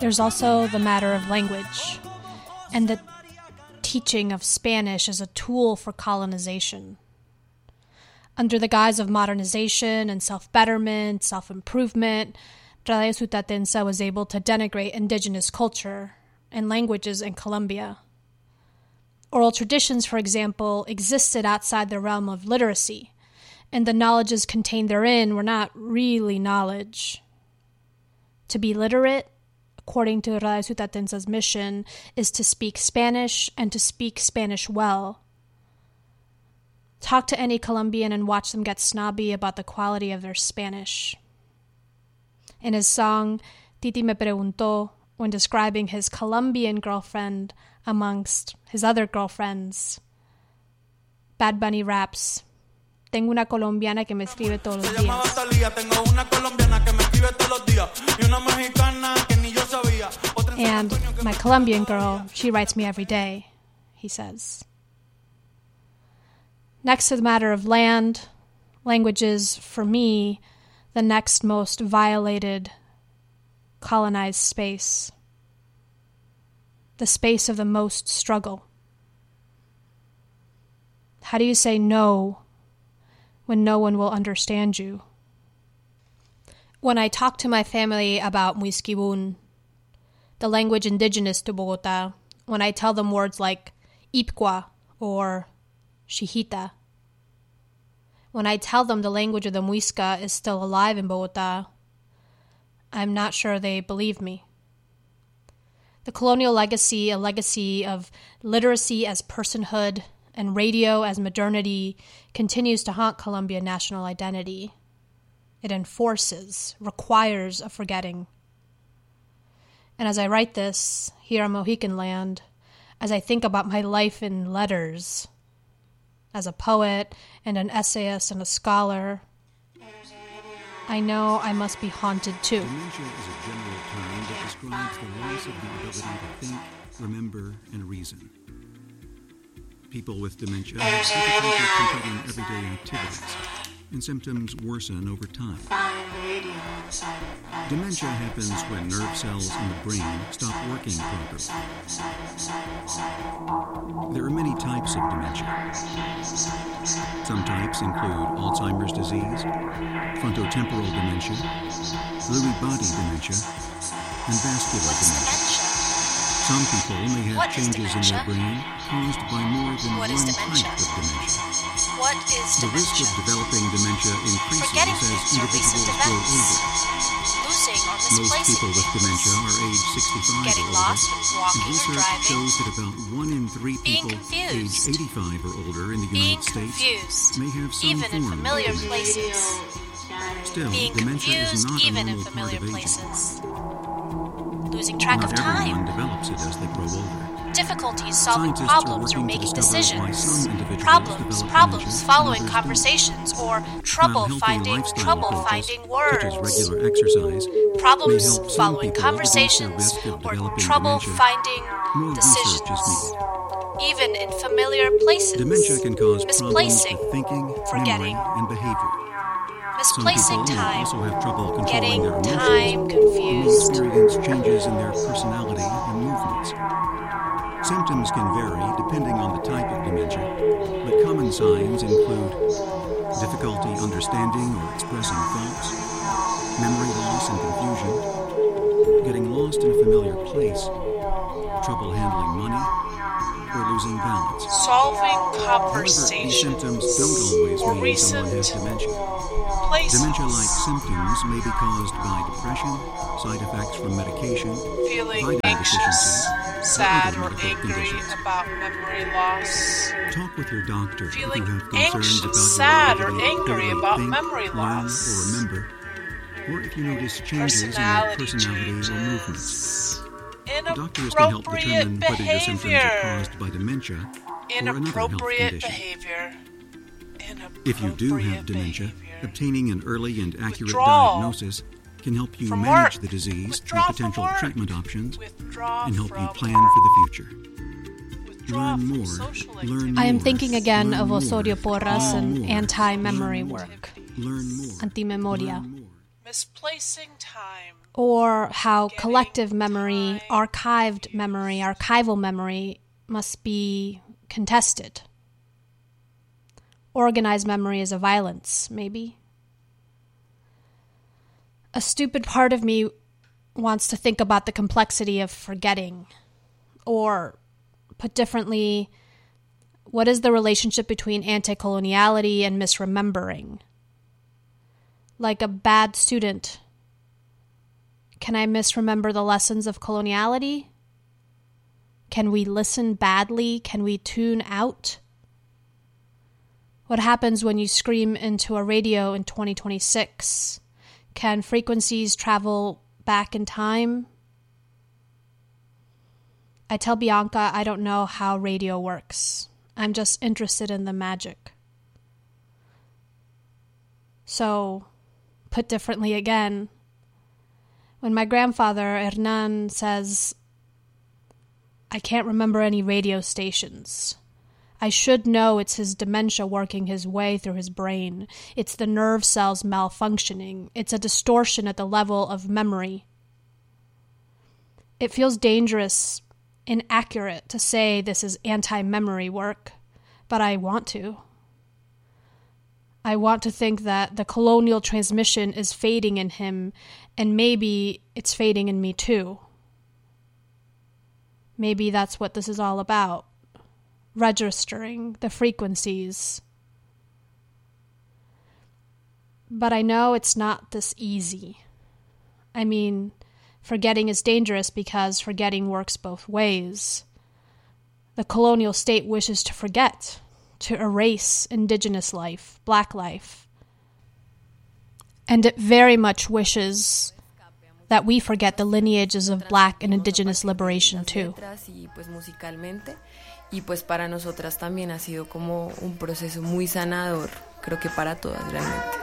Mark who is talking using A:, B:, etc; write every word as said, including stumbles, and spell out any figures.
A: There's also the matter of language and the teaching of Spanish as a tool for colonization. Under the guise of modernization and self-betterment, self-improvement, Radio Sutatensa was able to denigrate indigenous culture and languages in Colombia. Oral traditions, for example, existed outside the realm of literacy, and the knowledges contained therein were not really knowledge. To be literate, according to Radio Sutatensa's mission, is to speak Spanish and to speak Spanish well. Talk to any Colombian and watch them get snobby about the quality of their Spanish. In his song, Titi Me Preguntó, when describing his Colombian girlfriend amongst his other girlfriends, Bad Bunny raps, Tengo una colombiana que me escribe todos los días. And my Colombian girl, she writes me every day, he says. Next to the matter of land, language is, for me, the next most violated, colonized space. The space of the most struggle. How do you say no when no one will understand you? When I talk to my family about Muisquibun, the language indigenous to Bogota, when I tell them words like Ipqua or Shihita, when I tell them the language of the Muisca is still alive in Bogota, I'm not sure they believe me. The colonial legacy, a legacy of literacy as personhood and radio as modernity, continues to haunt Colombian national identity. It enforces, requires a forgetting. And as I write this, here on Mohican land, as I think about my life in letters, as a poet and an essayist and a scholar, I know I must be haunted too.
B: Dementia is a general term that describes the loss of the ability to think, remember, and reason. People with dementia have difficulty completing everyday activities, and symptoms worsen over time. Dementia happens when nerve cells in the brain stop working properly. There are many types of dementia. Some types include Alzheimer's disease, frontotemporal dementia, Lewy body dementia, and vascular dementia. Some people may have
C: What
B: changes in their brain caused by more than
C: What
B: one
C: is
B: type
C: dementia?
B: of dementia.
C: What is
B: The risk
C: dementia?
B: of developing dementia increases
C: Forgetting
B: as
C: things or
B: individuals
C: recent
B: grow
C: events.
B: older.
C: Losing or
B: Most
C: misplacing
B: people with
C: things.
B: dementia are age sixty-five
C: Getting
B: or older,
C: lost when
B: and
C: walking or
B: research
C: driving.
B: shows that about one in three
C: Being
B: people age
C: confused.
B: eighty-five or older in the
C: Being
B: United States
C: confused,
B: may have some
C: even in
B: form of
C: familiar
B: dementia.
C: places.
B: Still,
C: Being
B: dementia is
C: confused,
B: not
C: even
B: a
C: in
B: normal
C: familiar
B: part of aging.
C: places. Losing track
B: Not
C: of
B: everyone
C: time.
B: develops it as they grow older.
C: Difficulties solving
B: Scientists are
C: problems or
B: working to
C: making
B: discover why
C: decisions.
B: some individuals
C: Problems,
B: develop
C: problems
B: dementia and
C: following
B: others
C: conversations, or trouble
B: While healthy
C: finding,
B: lifestyle
C: trouble
B: approaches,
C: finding
B: such
C: words.
B: as regular exercise, may
C: Problems
B: help some
C: following
B: people
C: conversations,
B: reduce their risk of
C: or
B: developing
C: trouble
B: dementia.
C: finding
B: More research is
C: decisions.
B: needed.
C: Even in familiar places.
B: Dementia can cause problems
C: Misplacing,
B: with thinking,
C: forgetting.
B: memory, and behavior. Some
C: Misplacing
B: people may
C: time.
B: also have trouble controlling
C: Getting
B: their emotions
C: time
B: and may
C: confused.
B: experience changes in their personality and movements. Symptoms can vary depending on the type of dementia, but common signs include difficulty understanding or expressing thoughts, memory loss and confusion, getting lost in a familiar place, trouble handling money, or losing balance.
D: Solving
B: However, these
D: conversations
B: symptoms don't always
D: or
B: mean someone has
D: recent
B: dementia.
D: places.
B: Dementia-like symptoms may be caused by depression, side effects from medication,
D: Feeling
B: vitamin
D: anxious,
B: deficiency,
D: sad,
B: or
D: or
B: other medical
D: angry
B: conditions.
D: about memory loss.
B: Talk with your doctor if
D: Feeling
B: you have concerns
D: anxious,
B: about your
D: sad, or
B: ability to
D: angry
B: clearly
D: about
B: think,
D: memory
B: learn,
D: loss.
B: or remember, or if you notice changes in your
D: Personality
B: personality or movements.
D: changes.
B: Doctors can help
D: Inappropriate
B: determine whether your symptoms are
D: behavior.
B: caused by dementia or another health
D: Inappropriate
B: condition.
D: behavior.
B: If you do have
D: Inappropriate
B: dementia,
D: behavior.
B: obtaining an early and accurate
D: Withdrawal
B: diagnosis can help you
D: from
B: manage
D: work.
B: the disease
D: Withdraw
B: and
D: from
B: potential
D: work.
B: treatment options
D: Withdraw
B: and help
D: from
B: you plan for the future.
D: Withdraw
B: Learn
D: from
B: more.
D: social
B: Learn
D: activity.
A: I am
B: more.
A: thinking again
B: Learn
A: of
B: more.
A: Osorio Porras
B: Learn
A: and
B: more.
A: anti-memory
B: Learn more.
A: work,
B: Learn more.
A: antimemoria.
B: Learn more.
D: Misplacing time.
A: Or how collective memory, archived memory, archival memory must be contested. Organized memory is a violence, maybe. A stupid part of me wants to think about the complexity of forgetting. Or, put differently, what is the relationship between anti-coloniality and misremembering? Like a bad student, can I misremember the lessons of coloniality? Can we listen badly? Can we tune out? What happens when you scream into a radio in twenty twenty-six? Can frequencies travel back in time? I tell Bianca I don't know how radio works. I'm just interested in the magic. So, put differently again, when my grandfather, Hernan, says, I can't remember any radio stations, I should know it's his dementia working his way through his brain. It's the nerve cells malfunctioning. It's a distortion at the level of memory. It feels dangerous, inaccurate to say this is anti-memory work, but I want to. I want to think that the colonial transmission is fading in him, and maybe it's fading in me too. Maybe that's what this is all about. Registering the frequencies. But I know it's not this easy. I mean, forgetting is dangerous because forgetting works both ways. The colonial state wishes to forget, to erase indigenous life, black life. And it very much wishes that we forget the lineages of black and indigenous liberation too.
E: Y pues para nosotras también ha sido como un proceso muy sanador, creo que para todas realmente.